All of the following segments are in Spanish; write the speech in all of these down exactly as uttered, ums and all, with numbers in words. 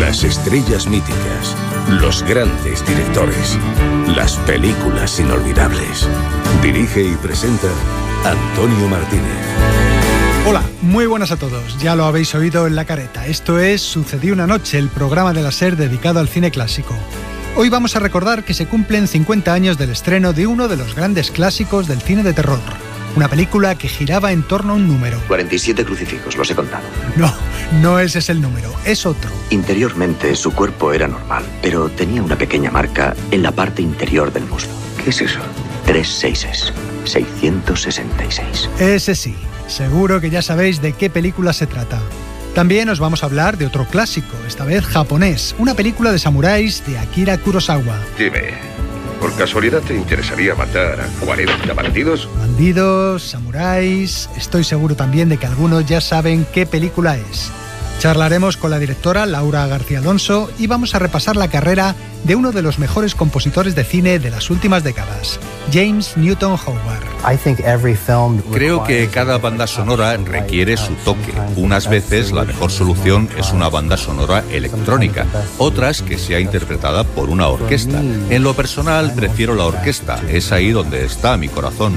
Las estrellas míticas, los grandes directores, las películas inolvidables. Dirige y presenta Antonio Martínez. Hola, muy buenas a todos. Ya lo habéis oído en la careta. Esto es Sucedió una noche, el programa de la SER dedicado al cine clásico. Hoy vamos a recordar que se cumplen cincuenta años del estreno de uno de los grandes clásicos del cine de terror. Una película que giraba en torno a un número. cuarenta y siete crucifijos, los he contado. No, no ese es el número, es otro. Interiormente su cuerpo era normal, pero tenía una pequeña marca en la parte interior del muslo. ¿Qué es eso? Tres seises, seiscientos sesenta y seis. Ese sí, seguro que ya sabéis de qué película se trata. También os vamos a hablar de otro clásico, esta vez japonés, una película de samuráis de Akira Kurosawa. Dime, ¿por casualidad te interesaría matar a cuarenta bandidos? Bandidos, samuráis... Estoy seguro también de que algunos ya saben qué película es. Charlaremos con la directora Laura García Alonso y vamos a repasar la carrera de uno de los mejores compositores de cine de las últimas décadas, James Newton Howard. Creo que cada banda sonora requiere su toque. Unas veces la mejor solución es una banda sonora electrónica, otras que sea interpretada por una orquesta. En lo personal prefiero la orquesta, es ahí donde está mi corazón.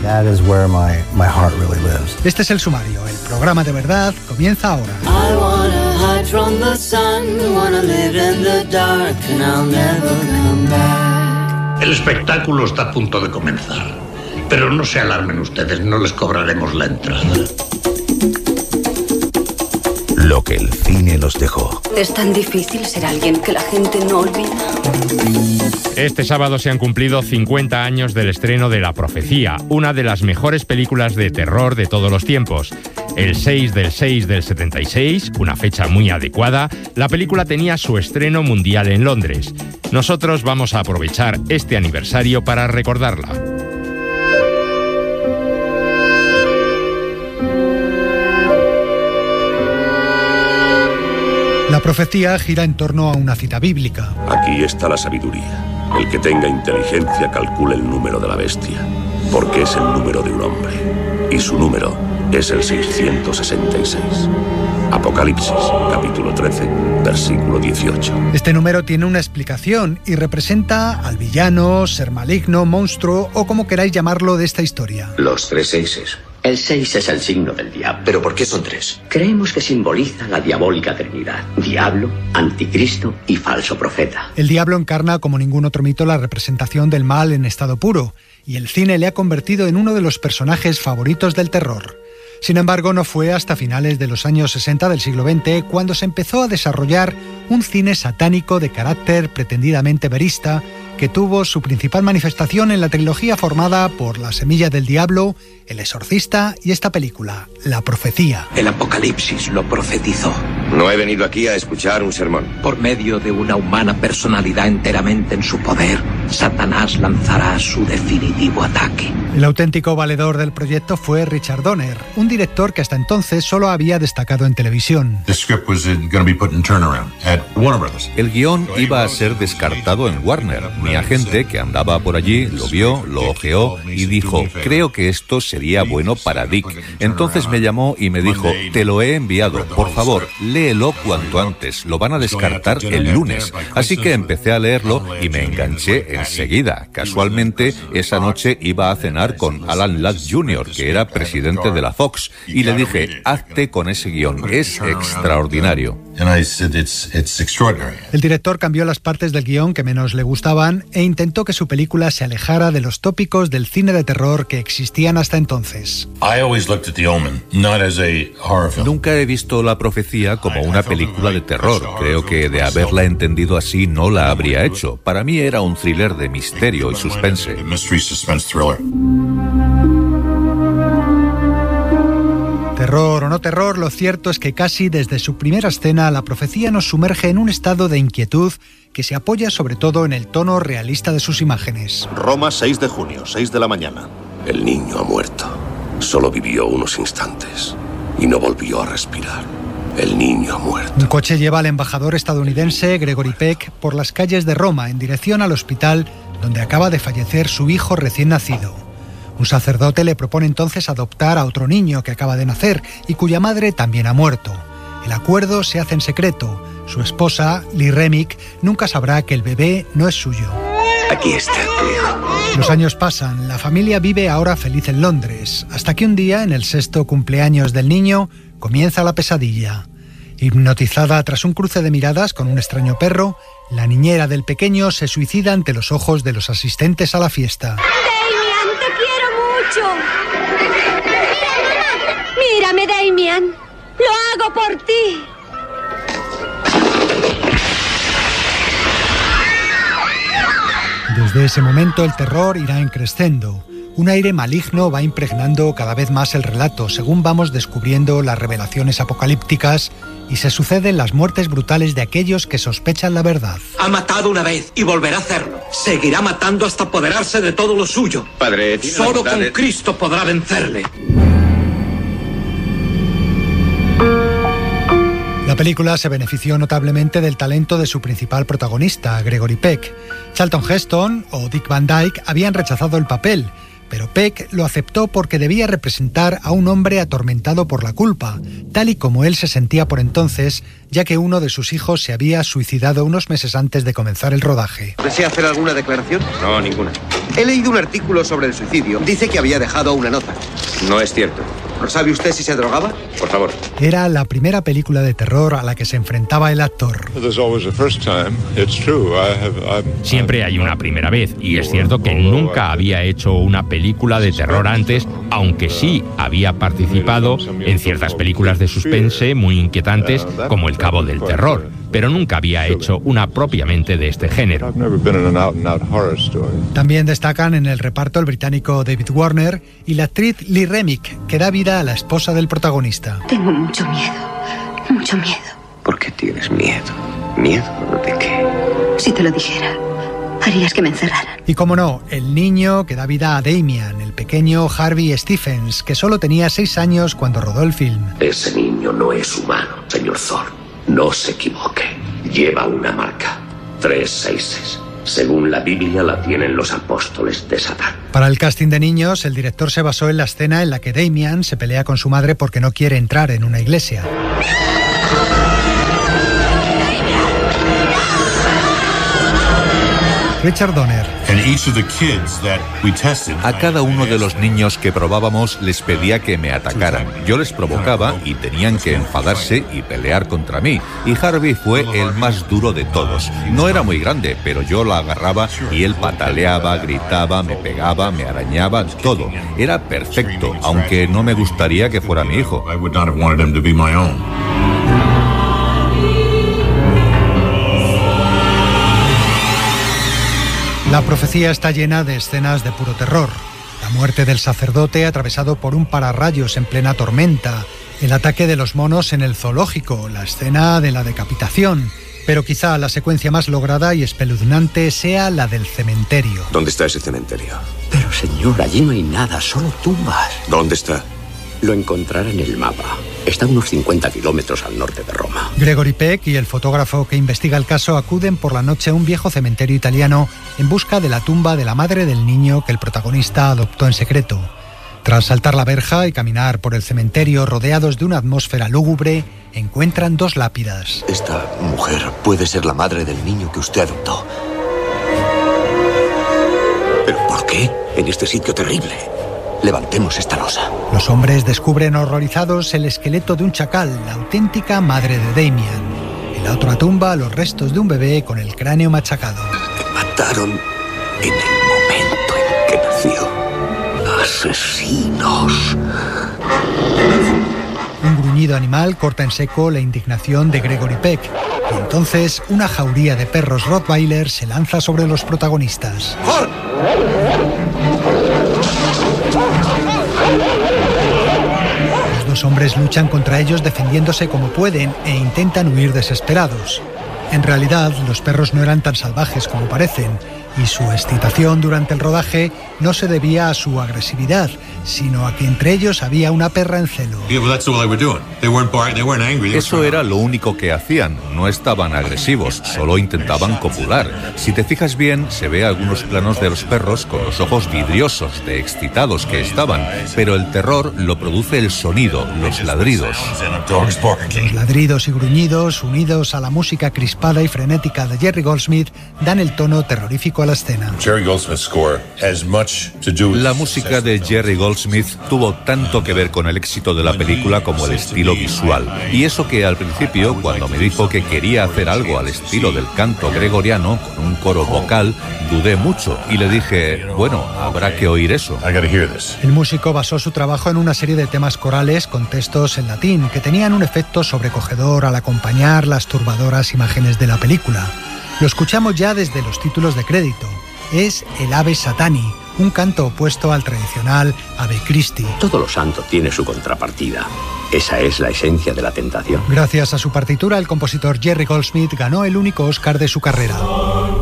Este es el sumario, el programa de verdad comienza ahora. From the sun, wanna live in the dark, and I'll never come back. El espectáculo está a punto de comenzar, pero no se alarmen ustedes, no les cobraremos la entrada. Lo que el cine nos dejó. Es tan difícil ser alguien que la gente no olvida. Este sábado se han cumplido cincuenta años del estreno de La Profecía, una de las mejores películas de terror de todos los tiempos. El seis del seis del setenta y seis, una fecha muy adecuada, la película tenía su estreno mundial en Londres. Nosotros vamos a aprovechar este aniversario para recordarla. La profecía gira en torno a una cita bíblica. Aquí está la sabiduría. El que tenga inteligencia calcule el número de la bestia, porque es el número de un hombre, y su número es el seiscientos sesenta y seis. Apocalipsis, capítulo trece, versículo dieciocho. Este número tiene una explicación y representa al villano, ser maligno, monstruo o como queráis llamarlo de esta historia. Los tres seises. El seis es el signo del diablo. ¿Pero por qué son tres? Creemos que simboliza la diabólica trinidad. Diablo, anticristo y falso profeta. El diablo encarna como ningún otro mito la representación del mal en estado puro, y el cine le ha convertido en uno de los personajes favoritos del terror. Sin embargo, no fue hasta finales de los años sesenta del siglo veinte cuando se empezó a desarrollar un cine satánico de carácter pretendidamente verista que tuvo su principal manifestación en la trilogía formada por La Semilla del Diablo, El Exorcista y esta película, La Profecía. El Apocalipsis lo profetizó. No he venido aquí a escuchar un sermón. Por medio de una humana personalidad enteramente en su poder, Satanás lanzará su definitivo ataque. El auténtico valedor del proyecto fue Richard Donner, un director que hasta entonces solo había destacado en televisión. El guión iba a ser descartado en Warner. Mi agente, que andaba por allí, lo vio, lo ojeó y dijo, creo que esto sería bueno para Dick. Entonces me llamó y me dijo, te lo he enviado, por favor, léelo cuanto antes, lo van a descartar el lunes. Así que empecé a leerlo y me enganché enseguida. Casualmente, esa noche iba a cenar con Alan Ladd junior, que era presidente de la Fox, y le dije, hazte con ese guión, es extraordinario. El director cambió las partes del guión que menos le gustaban e intentó que su película se alejara de los tópicos del cine de terror que existían hasta entonces. Nunca he visto La Profecía como una película de terror. Creo que de haberla entendido así no la habría hecho. Para mí era un thriller de misterio y suspense. Terror o no terror, lo cierto es que casi desde su primera escena La Profecía nos sumerge en un estado de inquietud que se apoya sobre todo en el tono realista de sus imágenes. Roma, seis de junio, seis de la mañana. El niño ha muerto. Solo vivió unos instantes y no volvió a respirar. El niño ha muerto. Un coche lleva al embajador estadounidense Gregory Peck por las calles de Roma en dirección al hospital donde acaba de fallecer su hijo recién nacido. Un sacerdote le propone entonces adoptar a otro niño que acaba de nacer y cuya madre también ha muerto. El acuerdo se hace en secreto, Su esposa, Lee Remick, nunca sabrá que el bebé no es suyo. Aquí está tu hijo. Los años pasan, la familia vive ahora feliz en Londres, hasta que un día, en el sexto cumpleaños del niño, comienza la pesadilla. Hipnotizada tras un cruce de miradas con un extraño perro, la niñera del pequeño se suicida ante los ojos de los asistentes a la fiesta. ¡Damian, te quiero mucho! ¡Mira, mamá! ¡Mírame, Damian! ¡Lo hago por ti! Desde ese momento el terror irá en crescendo. Un aire maligno va impregnando cada vez más el relato según vamos descubriendo las revelaciones apocalípticas y se suceden las muertes brutales de aquellos que sospechan la verdad. Ha matado una vez y volverá a hacerlo. Seguirá matando hasta apoderarse de todo lo suyo. Padre, solo con Cristo podrá vencerle. La película se benefició notablemente del talento de su principal protagonista, Gregory Peck. Charlton Heston o Dick Van Dyke habían rechazado el papel, pero Peck lo aceptó porque debía representar a un hombre atormentado por la culpa, tal y como él se sentía por entonces, ya que uno de sus hijos se había suicidado unos meses antes de comenzar el rodaje. ¿Desea hacer alguna declaración? No, ninguna. He leído un artículo sobre el suicidio. Dice que había dejado una nota. No es cierto. ¿No sabe usted si se drogaba? Por favor. Era la primera película de terror a la que se enfrentaba el actor. Siempre hay una primera vez, y es cierto que nunca había hecho una película de terror antes, aunque sí había participado en ciertas películas de suspense muy inquietantes, como El Cabo del Terror, pero nunca había hecho una propiamente de este género. También destacan en el reparto el británico David Warner y la actriz Lee Remick, que da vida a la esposa del protagonista. Tengo mucho miedo, mucho miedo. ¿Por qué tienes miedo? ¿Miedo de qué? Si te lo dijera, harías que me encerraran. Y como no, el niño que da vida a Damian, el pequeño Harvey Stephens, que solo tenía seis años cuando rodó el film. Ese niño no es humano, señor Thorne. No se equivoque. Lleva una marca. Tres seises. Según la Biblia la tienen los apóstoles de Satán. Para el casting de niños, el director se basó en la escena en la que Damian se pelea con su madre porque no quiere entrar en una iglesia. Richard Donner. A cada uno de los niños que probábamos les pedía que me atacaran. Yo les provocaba y tenían que enfadarse y pelear contra mí. Y Harvey fue el más duro de todos. No era muy grande, pero yo lo agarraba y él pataleaba, gritaba, me pegaba, me arañaba, todo. Era perfecto, aunque no me gustaría que fuera mi hijo. La profecía está llena de escenas de puro terror. La muerte del sacerdote atravesado por un pararrayos en plena tormenta, el ataque de los monos en el zoológico, la escena de la decapitación. Pero quizá la secuencia más lograda y espeluznante sea la del cementerio. ¿Dónde está ese cementerio? Pero señor, allí no hay nada, solo tumbas. ¿Dónde está? Lo encontrará en el mapa. Está a unos cincuenta kilómetros al norte de Roma. Gregory Peck y el fotógrafo que investiga el caso acuden por la noche a un viejo cementerio italiano en busca de la tumba de la madre del niño que el protagonista adoptó en secreto. Tras saltar la verja y caminar por el cementerio rodeados de una atmósfera lúgubre, encuentran dos lápidas. Esta mujer puede ser la madre del niño que usted adoptó. ¿Pero por qué? En este sitio terrible. Levantemos esta losa. Los hombres descubren horrorizados el esqueleto de un chacal, la auténtica madre de Damian. En la otra tumba, los restos de un bebé con el cráneo machacado. Me mataron en el momento en que nació. ¡Asesinos! Un gruñido animal corta en seco la indignación de Gregory Peck. Y entonces, una jauría de perros Rottweiler se lanza sobre los protagonistas. ¡Hor! Los dos hombres luchan contra ellos defendiéndose como pueden e intentan huir desesperados. En realidad, los perros no eran tan salvajes como parecen, y su excitación durante el rodaje no se debía a su agresividad, sino a que entre ellos había una perra en celo. Eso era lo único que hacían, no estaban agresivos, solo intentaban copular. Si te fijas bien, se ve algunos planos de los perros con los ojos vidriosos de excitados que estaban, pero el terror lo produce el sonido, los ladridos. Los ladridos y gruñidos, unidos a la música crispada y frenética de Jerry Goldsmith, dan el tono terrorífico a la escena. La música de Jerry Goldsmith tuvo tanto que ver con el éxito de la película como el estilo visual. Y eso que al principio, cuando me dijo que quería hacer algo al estilo del canto gregoriano, con un coro vocal, dudé mucho y le dije, bueno, habrá que oír eso. El músico basó su trabajo en una serie de temas corales con textos en latín que tenían un efecto sobrecogedor al acompañar las turbadoras imágenes de la película. Lo escuchamos ya desde los títulos de crédito. Es el Ave Satani, un canto opuesto al tradicional Ave Christi. Todo lo santo tiene su contrapartida. Esa es la esencia de la tentación. Gracias a su partitura, el compositor Jerry Goldsmith ganó el único Oscar de su carrera.